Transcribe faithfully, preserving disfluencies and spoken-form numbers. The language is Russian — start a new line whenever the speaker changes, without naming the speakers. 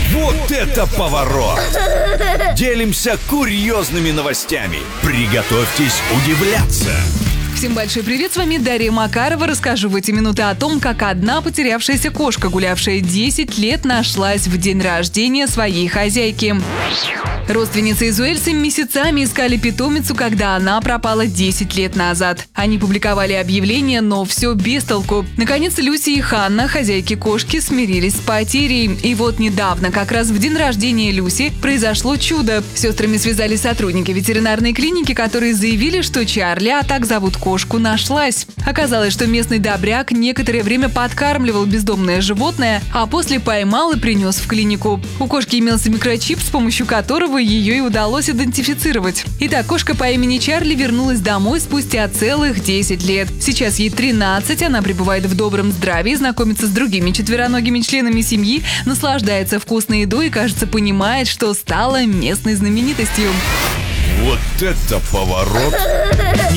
Вот это поворот! Делимся курьезными новостями. Приготовьтесь удивляться.
Всем большой привет, с вами Дарья Макарова. Расскажу в эти минуты о том, как одна потерявшаяся кошка, гулявшая десять лет, нашлась в день рождения своей хозяйки. Родственницы из Уэльса месяцами искали питомицу, когда она пропала десять лет назад. Они публиковали объявление, но все без толку. Наконец, Люси и Ханна, хозяйки кошки, смирились с потерей. И вот недавно, как раз в день рождения Люси, произошло чудо. С сестрами связались сотрудники ветеринарной клиники, которые заявили, что Чарли, а так зовут кошку, нашлась. Оказалось, что местный добряк некоторое время подкармливал бездомное животное, а после поймал и принес в клинику. У кошки имелся микрочип, с помощью которого ее и удалось идентифицировать. Итак, кошка по имени Чарли вернулась домой спустя целых десять лет. Сейчас ей тринадцать, она пребывает в добром здравии, знакомится с другими четвероногими членами семьи, наслаждается вкусной едой и, кажется, понимает, что стала местной знаменитостью.
Вот это поворот!